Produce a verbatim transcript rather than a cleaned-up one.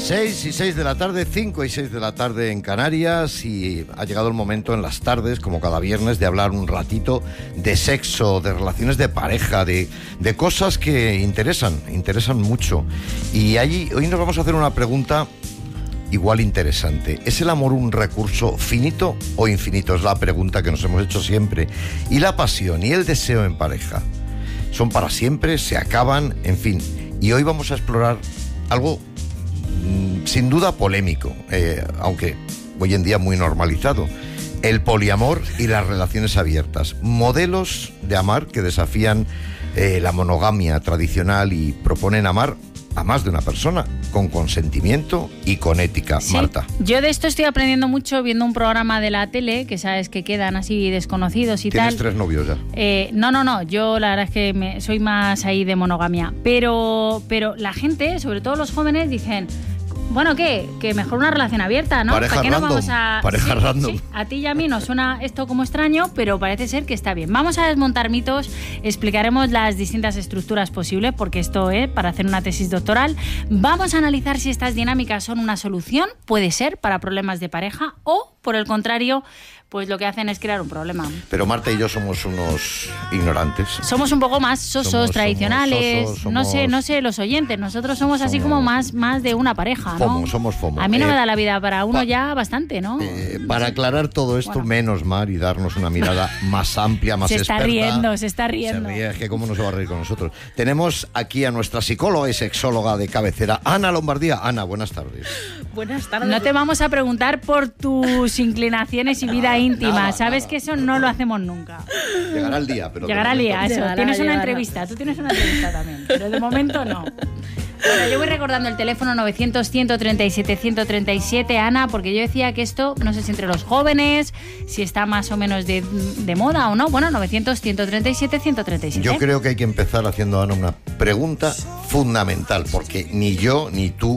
seis y seis de la tarde, cinco y seis de la tarde en Canarias, y ha llegado el momento en las tardes, como cada viernes, de hablar un ratito de sexo, de relaciones de pareja, de, de cosas que interesan, interesan mucho. Y allí, hoy nos vamos a hacer una pregunta igual interesante. ¿Es el amor un recurso finito o infinito? Es la pregunta que nos hemos hecho siempre. ¿Y la pasión y el deseo en pareja son para siempre? ¿Se acaban? En fin. Y hoy vamos a explorar algo sin duda polémico, eh, aunque hoy en día muy normalizado: el poliamor y las relaciones abiertas, modelos de amar que desafían eh, la monogamia tradicional y proponen amar a más de una persona, con consentimiento y con ética. Sí, Marta. Yo de esto estoy aprendiendo mucho viendo un programa de la tele, que sabes que quedan así desconocidos y ¿Tienes tal. tres novios ya? Eh, no, no, no, yo la verdad es que me, soy más ahí de monogamia, pero, pero la gente, sobre todo los jóvenes, dicen... Bueno, ¿qué? Que mejor una relación abierta, ¿no? Pareja ¿Para qué no random, vamos a...? pareja sí, random. Sí, a ti y a mí nos suena esto como extraño, pero parece ser que está bien. Vamos a desmontar mitos, explicaremos las distintas estructuras posibles, porque esto es para hacer una tesis doctoral. Vamos a analizar si estas dinámicas son una solución, puede ser, para problemas de pareja, o, por el contrario, pues lo que hacen es crear un problema. Pero Marta y yo somos unos ignorantes. Somos un poco más sosos, somos, tradicionales, somos sosos, no somos... sé, no sé, los oyentes. Nosotros somos, somos así como más, más de una pareja, ¿no? Fomo, somos fomo. A mí no eh, me da la vida para uno pa ya bastante, ¿no? Eh, para aclarar todo esto, bueno. menos Mar, y darnos una mirada más amplia, más se experta. Se está riendo, se está riendo. Se ríe, es que cómo no se va a reír con nosotros. Tenemos aquí a nuestra psicóloga y sexóloga de cabecera, Ana Lombardía. Ana, buenas tardes. Buenas tardes. No te vamos a preguntar por tus inclinaciones y vida nada, íntima. nada, Sabes nada. que eso no lo hacemos nunca. Llegará el día, pero... Llegará el día, eso. Llegará, tienes una llegará. entrevista, tú tienes una entrevista también, pero de momento no. Bueno, yo voy recordando el teléfono novecientos, ciento treinta y siete, ciento treinta y siete, Ana, porque yo decía que esto, no sé si entre los jóvenes, si está más o menos de, de moda o no. Bueno, novecientos, ciento treinta y siete, ciento treinta y siete. Yo creo que hay que empezar haciendo a Ana una pregunta fundamental, porque ni yo ni tú